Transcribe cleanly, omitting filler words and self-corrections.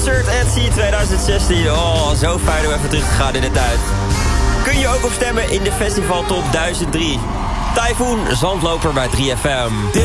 Concert at Sea 2016. Oh, zo fijn om even terug te gaan in de tijd. Kun je ook op stemmen in de Festival Top 1003. Typhoon, Zandloper bij 3FM.